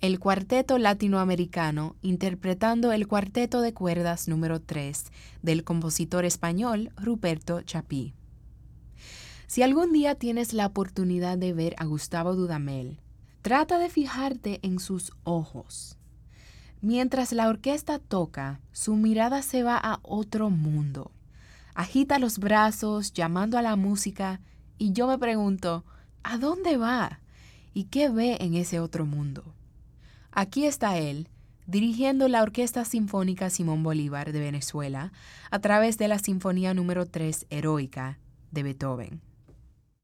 el Cuarteto Latinoamericano interpretando el Cuarteto de Cuerdas número 3 del compositor español Ruperto Chapí. Si algún día tienes la oportunidad de ver a Gustavo Dudamel, trata de fijarte en sus ojos. Mientras la orquesta toca, su mirada se va a otro mundo. Agita los brazos, llamando a la música, y yo me pregunto, ¿a dónde va? ¿Y qué ve en ese otro mundo? Aquí está él, dirigiendo la Orquesta Sinfónica Simón Bolívar de Venezuela a través de la Sinfonía número 3 Heroica de Beethoven.